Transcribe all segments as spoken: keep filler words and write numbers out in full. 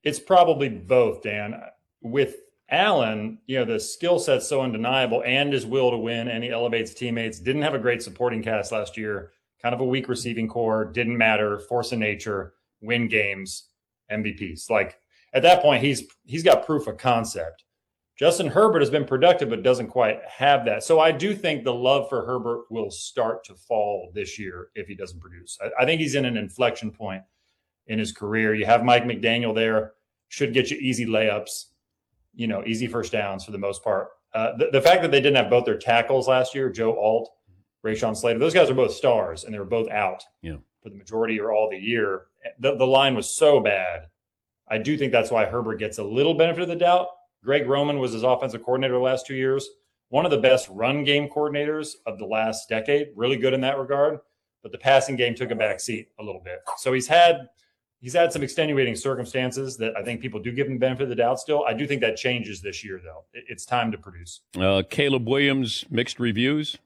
It's probably both, Dan. With Allen, you know, the skill set's so undeniable and his will to win, and he elevates teammates. Didn't have a great supporting cast last year. Kind of a weak receiving core. Didn't matter. Force of nature. Win games. M V Ps. Like, at that point, he's he's got proof of concept. Justin Herbert has been productive, but doesn't quite have that. So I do think the love for Herbert will start to fall this year if he doesn't produce. I, I think he's in an inflection point in his career. You have Mike McDaniel there, should get you easy layups, you know, easy first downs for the most part. Uh, the, the fact that they didn't have both their tackles last year, Joe Alt, Rashawn Slater, those guys are both stars, and they were both out yeah. for the majority or all the year. The, the line was so bad. I do think that's why Herbert gets a little benefit of the doubt. Greg Roman was his offensive coordinator the last two years. One of the best run game coordinators of the last decade, really good in that regard. But the passing game took a back seat a little bit. So he's had he's had some extenuating circumstances that I think people do give him benefit of the doubt still. I do think that changes this year, though. It's time to produce. Uh, Caleb Williams, mixed reviews?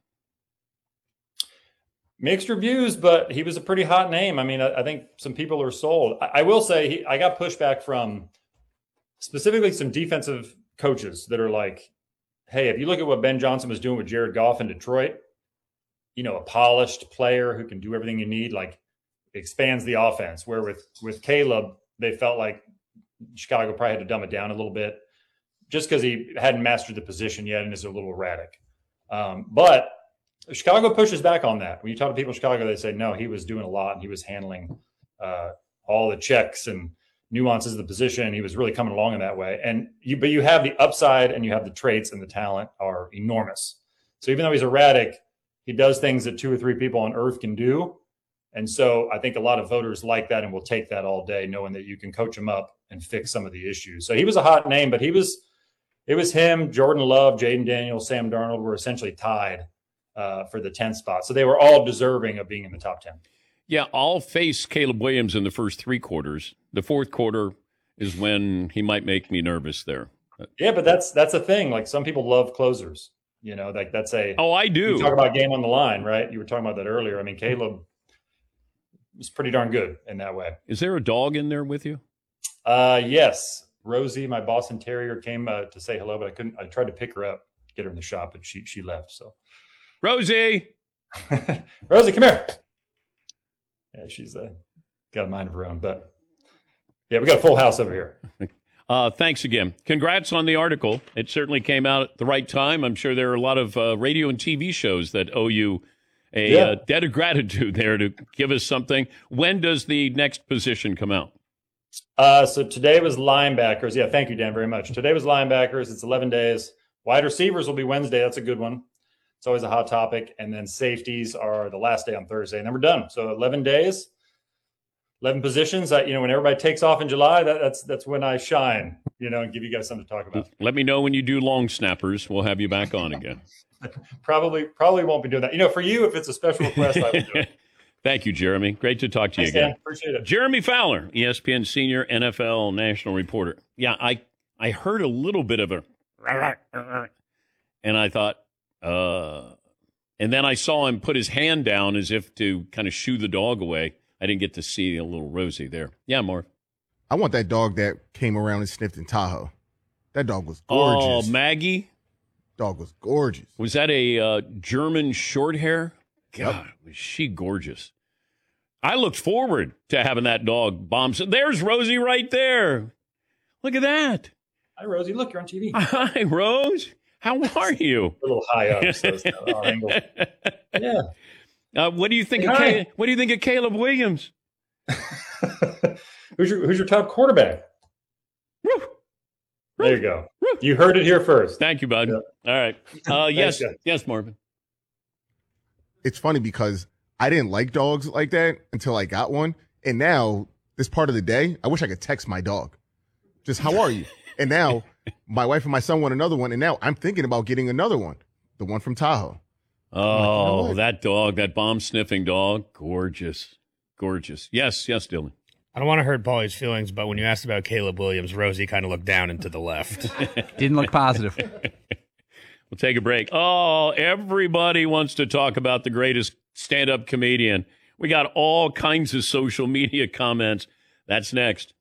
Mixed reviews, but he was a pretty hot name. I mean, I, I think some people are sold. I, I will say he, I got pushback from specifically some defensive coaches that are like, hey, if you look at what Ben Johnson was doing with Jared Goff in Detroit, you know, a polished player who can do everything you need, like expands the offense. Where with, with Caleb, they felt like Chicago probably had to dumb it down a little bit just because he hadn't mastered the position yet and is a little erratic. Um, but Chicago pushes back on that. When you talk to people in Chicago, they say, no, he was doing a lot and he was handling uh, all the checks and nuances of the position. He was really coming along in that way. And you, but you have the upside and you have the traits, and the talent are enormous. So even though he's erratic, he does things that two or three people on earth can do. And so I think a lot of voters like that and will take that all day, knowing that you can coach him up and fix some of the issues. So he was a hot name, but he was, it was him, Jordan Love, Jaden Daniels, Sam Darnold were essentially tied uh, for the tenth spot. So they were all deserving of being in the top ten. Yeah, I'll face Caleb Williams in the first three quarters. The fourth quarter is when he might make me nervous there. Yeah, but that's that's a thing. Like, some people love closers. You know, like that's a oh, I do. You talk about game on the line, right? You were talking about that earlier. I mean, Caleb was pretty darn good in that way. Is there a dog in there with you? Uh, yes, Rosie, my Boston Terrier, came uh, to say hello, but I couldn't. I tried to pick her up, get her in the shop, but she she left. So, Rosie, Rosie, come here. Yeah, she's uh, got a mind of her own, but yeah, we got a full house over here. Uh, thanks again. Congrats on the article. It certainly came out at the right time. I'm sure there are a lot of uh, radio and T V shows that owe you a yeah. uh, debt of gratitude there to give us something. When does the next position come out? Uh, so today was linebackers. Yeah, thank you, Dan, very much. Today was linebackers. It's eleven days. Wide receivers will be Wednesday. That's a good one. It's always a hot topic. And then safeties are the last day on Thursday, and then we're done. So eleven days, eleven positions. I, you know, when everybody takes off in July, that, that's that's when I shine, you know, and give you guys something to talk about. Let me know when you do long snappers. We'll have you back on again. probably probably won't be doing that. You know, for you, if it's a special request, I would do it. Thank you, Jeremy. Great to talk to Thanks, you again. Dan. Appreciate it. Jeremy Fowler, E S P N senior N F L national reporter. Yeah, I, I heard a little bit of a, and I thought, uh, and then I saw him put his hand down as if to kind of shoo the dog away. I didn't get to see a little Rosie there. Yeah, Marv. I want that dog that came around and sniffed in Tahoe. That dog was gorgeous. Oh, Maggie? Dog was gorgeous. Was that a uh, German short hair? God, Yep. was she gorgeous. I looked forward to having that dog bomb. So there's Rosie right there. Look at that. Hi, Rosie. Look, you're on T V. Hi, Rose. How are you? A little high up. So it's not our angle. Yeah. Uh, what do you think? Hey, of hi. Caleb, what do you think of Caleb Williams? who's your Who's your top quarterback? Woo. There you go. You heard it here first. Thank you, bud. Yeah. All right. Uh, yes, guys. yes, Marvin. It's funny because I didn't like dogs like that until I got one. And now, this part of the day, I wish I could text my dog. Just, how are you? And now, my wife and my son want another one. And now I'm thinking about getting another one. The one from Tahoe. Oh, like, you know that dog, that bomb-sniffing dog. Gorgeous. Gorgeous. Yes, yes, Dylan. I don't want to hurt Paulie's feelings, but when you asked about Caleb Williams, Rosie kind of looked down and to the left. Didn't look positive. We'll take a break. Oh, everybody wants to talk about the greatest stand-up comedian. We got all kinds of social media comments. That's next.